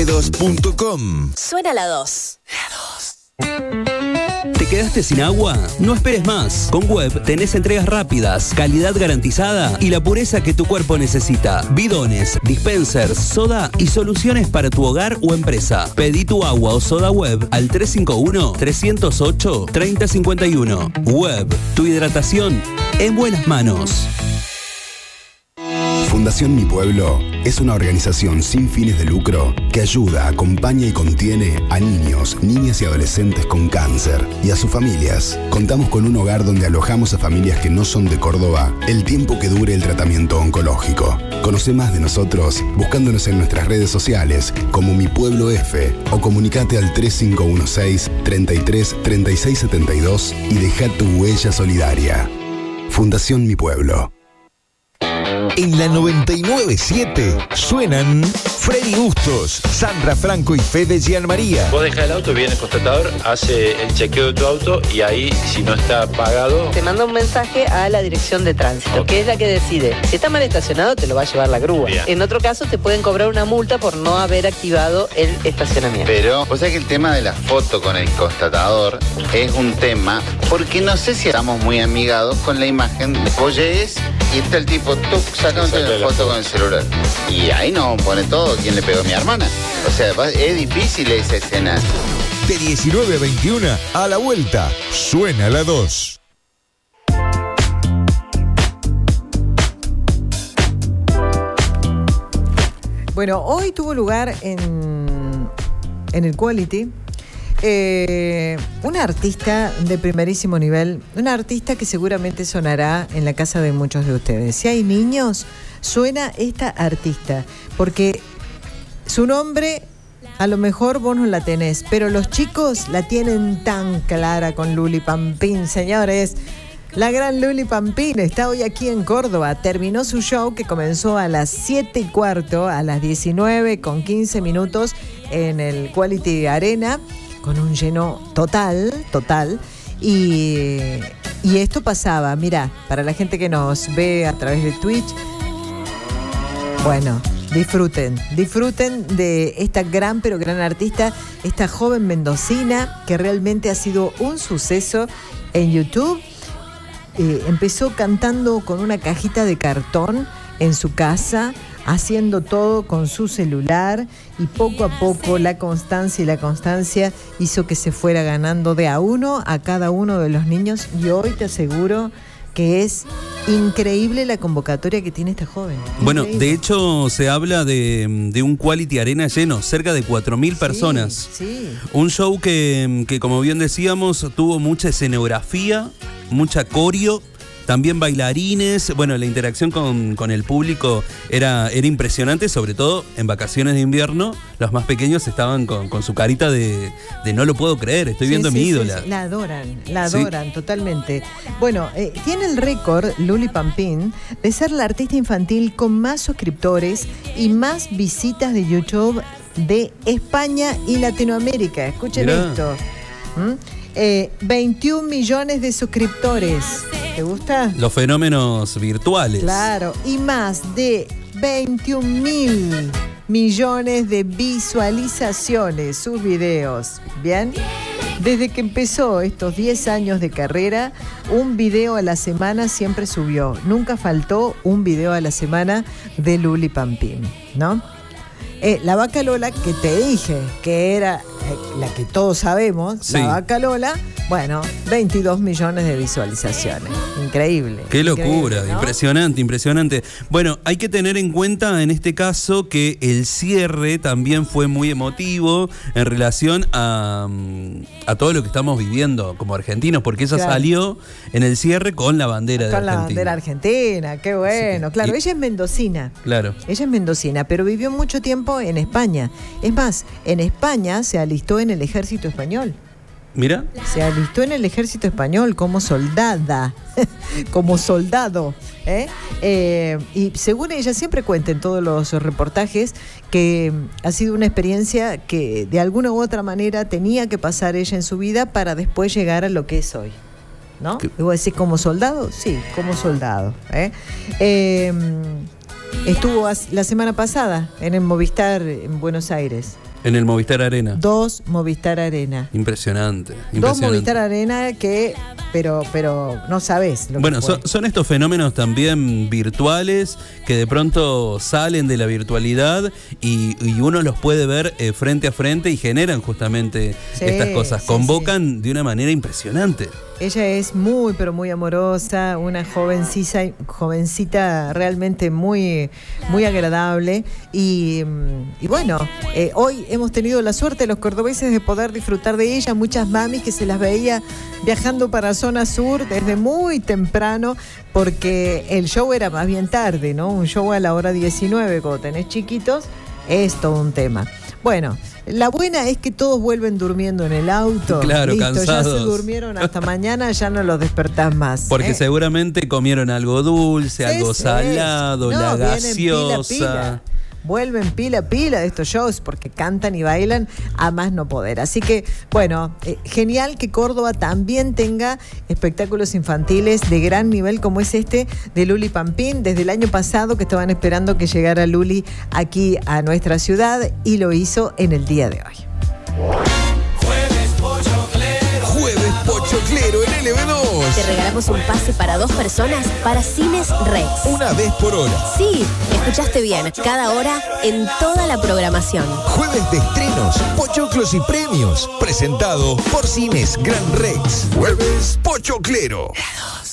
b2.com. Suena la 2. ¿Te quedaste sin agua? No esperes más. Con Web tenés entregas rápidas, calidad garantizada y la pureza que tu cuerpo necesita. Bidones, dispensers, soda y soluciones para tu hogar o empresa. Pedí tu agua o soda Web al 351-308-3051. Web, tu hidratación en buenas manos. Fundación Mi Pueblo es una organización sin fines de lucro que ayuda, acompaña y contiene a niños, niñas y adolescentes con cáncer y a sus familias. Contamos con un hogar donde alojamos a familias que no son de Córdoba el tiempo que dure el tratamiento oncológico. Conoce más de nosotros buscándonos en nuestras redes sociales como Mi Pueblo F o comunicate al 3516 33 36 72 y deja tu huella solidaria. Fundación Mi Pueblo. En la 99.7 suenan Freddy Bustos, Sandra Franco y Fede Gianmaría. Vos dejás el auto, viene el constatador, hace el chequeo de tu auto y ahí, si no está pagado, te manda un mensaje a la dirección de tránsito, que es la que decide. Si está mal estacionado, te lo va a llevar la grúa. Bien. En otro caso, te pueden cobrar una multa por no haber activado el estacionamiento. Pero, o sea que el tema de la foto con el constatador es un tema, porque no sé si estamos muy amigados con la imagen. Vos llegues y está el tipo, tú sacándote la foto con el celular. Y ahí no pone todo quién le pegó a mi hermana. O sea, es difícil esa escena. De 19 a 21, a la vuelta, suena la 2. Bueno, hoy tuvo lugar en el Quality una artista de primerísimo nivel, una artista que seguramente sonará en la casa de muchos de ustedes. Si hay niños, suena esta artista, porque su nombre a lo mejor vos no la tenés, pero los chicos la tienen tan clara con Luli Pampín, señores. La gran Luli Pampín está hoy aquí en Córdoba. Terminó su show que comenzó a las 7:15, a las 19:15 en el Quality Arena, con un lleno total. Y esto pasaba, mira, para la gente que nos ve a través de Twitch, bueno, disfruten de esta gran artista, esta joven mendocina que realmente ha sido un suceso en YouTube. Empezó cantando con una cajita de cartón en su casa, haciendo todo con su celular, y poco a poco la constancia hizo que se fuera ganando de a uno a cada uno de los niños, y hoy te aseguro que es increíble la convocatoria que tiene esta joven. Bueno, Increíble. de hecho se habla de un Quality Arena lleno, cerca de 4.000 personas. Sí. Un show que como bien decíamos, tuvo mucha escenografía, mucha coreo, también bailarines. Bueno, la interacción con el público era impresionante, sobre todo en vacaciones de invierno. Los más pequeños estaban con su carita de no lo puedo creer, estoy viendo a mi ídola. Sí, la adoran totalmente. Bueno, tiene el récord Luli Pampín de ser la artista infantil con más suscriptores y más visitas de YouTube de España y Latinoamérica. Escuchen Mirá. esto. 21 millones de suscriptores. ¿Te gusta? Los fenómenos virtuales. Claro, y más de 21.000 millones de visualizaciones sus videos. ¿Bien? Desde que empezó estos 10 años de carrera, un video a la semana siempre subió. Nunca faltó un video a la semana de Luli Pampín, ¿no? La Vaca Lola, que te dije que era la que todos sabemos, sí. La Vaca Lola, bueno, 22 millones de visualizaciones. Increíble. Qué locura, ¿no? Impresionante. Bueno, hay que tener en cuenta en este caso que el cierre también fue muy emotivo en relación a todo lo que estamos viviendo como argentinos, porque ella salió en el cierre con la bandera de Argentina. Con la bandera argentina, qué bueno. Claro, ella es mendocina. Claro. Ella es mendocina, pero vivió mucho tiempo en España. Es más, en España se alistó en el ejército español. Mira. Se alistó en el ejército español como soldada, como soldado. Y según ella siempre cuenta en todos los reportajes que ha sido una experiencia que de alguna u otra manera tenía que pasar ella en su vida para después llegar a lo que es hoy, ¿no? Y vos decís, ¿como soldado? Sí, como soldado. Estuvo la semana pasada en el Movistar en Buenos Aires. En el Movistar Arena. 2 Movistar Arena. Impresionante. 2 Movistar Arena que, pero no sabés lo bueno, que son estos fenómenos también virtuales que de pronto salen de la virtualidad y uno los puede ver frente a frente y generan justamente estas cosas. Convocan de una manera impresionante. Ella es muy, pero muy amorosa, una jovencita realmente muy, muy agradable. Y bueno, hoy hemos tenido la suerte los cordobeses de poder disfrutar de ella. Muchas mamis que se las veía viajando para zona sur desde muy temprano, porque el show era más bien tarde, ¿no? Un show a la hora 19, cuando tenés chiquitos, es todo un tema. Bueno, la buena es que todos vuelven durmiendo en el auto. Claro, listo, cansados. Ya se durmieron hasta mañana, ya no los despertás más. Porque seguramente comieron algo dulce, algo salado, la gaseosa. Pila. Vuelven pila de estos shows porque cantan y bailan a más no poder. Así que, bueno, genial que Córdoba también tenga espectáculos infantiles de gran nivel como es este de Luli Pampín. Desde el año pasado que estaban esperando que llegara Luli aquí a nuestra ciudad y lo hizo en el día de hoy. Jueves Pochoclero en LB2. Te regalamos un pase para 2 personas para Cines Rex. Una vez por hora. Sí, escuchaste bien. Cada hora en toda la programación. Jueves de estrenos, pochoclos y premios. Presentado por Cines Gran Rex. Jueves Pochoclero.